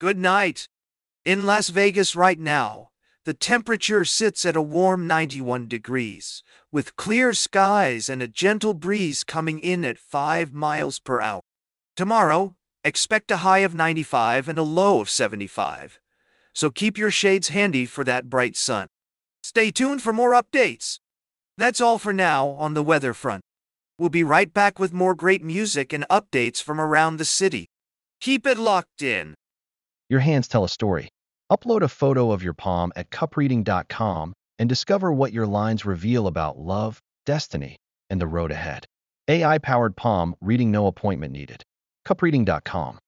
Good night. In Las Vegas right now, the temperature sits at a warm 91 degrees, with clear skies and a gentle breeze coming in at 5 miles per hour. Tomorrow, expect a high of 95 and a low of 75, so keep your shades handy for that bright sun. Stay tuned for more updates. That's all for now on the weather front. We'll be right back with more great music and updates from around the city. Keep it locked in. Your hands tell a story. Upload a photo of your palm at cupreading.com and discover what your lines reveal about love, destiny, and the road ahead. AI-powered palm reading, no appointment needed. Cupreading.com